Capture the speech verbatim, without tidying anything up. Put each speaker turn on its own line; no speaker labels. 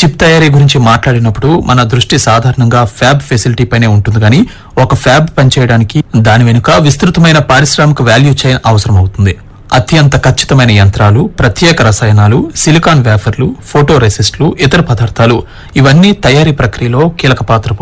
Chip తయారీ గురించి మాట్లాడినప్పుడు మన దృష్టి సాధారణంగా ఫ్యాబ్ ఫెసిలిటీ పైనే ఉంటుంది కానీ ఒక ఫ్యాబ్ పనిచేయడానికి దాని వెనుక విస్తృతమైన పారిశ్రామిక వాల్యూ చైన్ అవసరమవుతుంది. అత్యంత ఖచ్చితమైన యంత్రాలు, ప్రత్యేక రసాయనాలు, సిలికాన్ వేఫర్లు, ఫోటో రెసిస్ట్లు, ఇతర పదార్థాలు ఇవన్నీ తయారీ ప్రక్రియలో కీలక పాత్ర